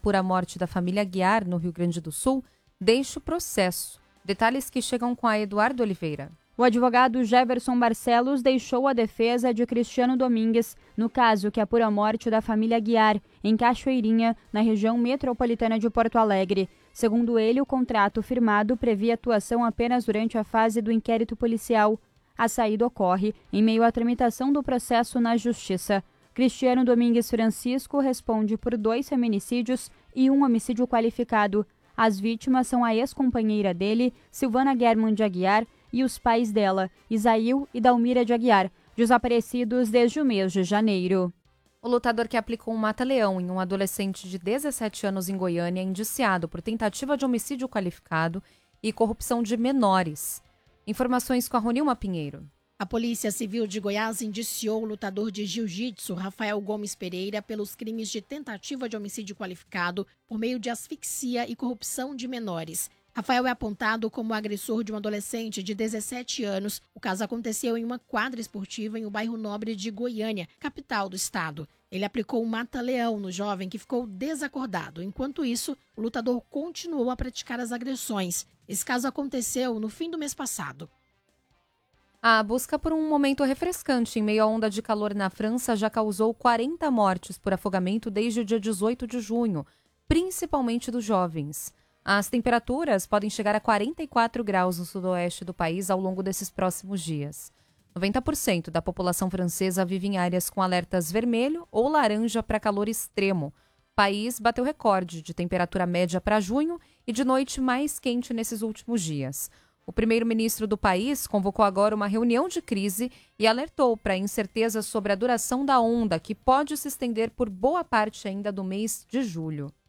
apura a morte da família Aguiar, no Rio Grande do Sul, deixa o processo. Detalhes que chegam com a Eduardo Oliveira. O advogado Jefferson Barcelos deixou a defesa de Cristiano Domingues no caso que apura a morte da família Aguiar, em Cachoeirinha, na região metropolitana de Porto Alegre. Segundo ele, o contrato firmado previa atuação apenas durante a fase do inquérito policial. A saída ocorre em meio à tramitação do processo na Justiça. Cristiano Domingues Francisco responde por 2 feminicídios e 1 homicídio qualificado. As vítimas são a ex-companheira dele, Silvana Guerman de Aguiar, e os pais dela, Isaíl e Dalmira de Aguiar, desaparecidos desde o mês de janeiro. O lutador que aplicou um mata-leão em um adolescente de 17 anos em Goiânia é indiciado por tentativa de homicídio qualificado e corrupção de menores. Informações com a Ronilma Pinheiro. A Polícia Civil de Goiás indiciou o lutador de jiu-jitsu Rafael Gomes Pereira pelos crimes de tentativa de homicídio qualificado por meio de asfixia e corrupção de menores. Rafael é apontado como agressor de um adolescente de 17 anos. O caso aconteceu em uma quadra esportiva em um bairro nobre de Goiânia, capital do estado. Ele aplicou um mata-leão no jovem que ficou desacordado. Enquanto isso, o lutador continuou a praticar as agressões. Esse caso aconteceu no fim do mês passado. A busca por um momento refrescante em meio à onda de calor na França já causou 40 mortes por afogamento desde o dia 18 de junho, principalmente dos jovens. As temperaturas podem chegar a 44 graus no sudoeste do país ao longo desses próximos dias. 90% da população francesa vive em áreas com alertas vermelho ou laranja para calor extremo. O país bateu recorde de temperatura média para junho e de noite mais quente nesses últimos dias. O primeiro-ministro do país convocou agora uma reunião de crise e alertou para a incerteza sobre a duração da onda, que pode se estender por boa parte ainda do mês de julho.